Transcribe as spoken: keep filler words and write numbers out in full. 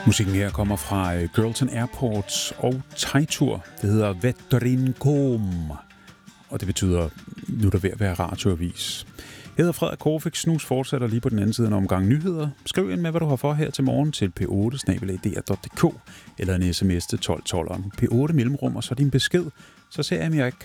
Musikken her kommer fra Girls Airports og Teitur. Det hedder Vetrinkom, og det betyder, nu er der ved at være radioavis. Jeg hedder Frederik Korfik. Snus fortsætter lige på den anden side af en omgang nyheder. Skriv ind med, hvad du har for her til morgen til p otte snabel-a d r punktum d k eller en sms til tolv tolv p otte mellemrum, og så din besked. Så ser jeg, om jeg ikke